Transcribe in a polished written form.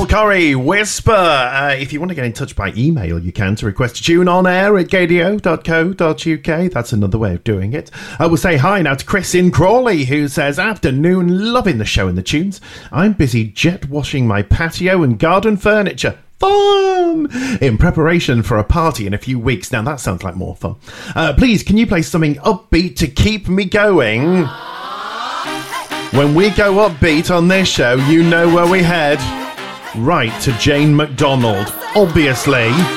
Paul Corrie, Whisper. If you want to get in touch by email, you can to request a tune on air at gadio.co.uk. That's another way of doing it. I will say hi now to Chris in Crawley, who says, afternoon, loving the show and the tunes. I'm busy jet washing my patio and garden furniture. Fun! In preparation for a party in a few weeks. Now that sounds like more fun. Please, can you play something upbeat to keep me going? When we go upbeat on this show, you know where we head. Right to Jane McDonald, obviously.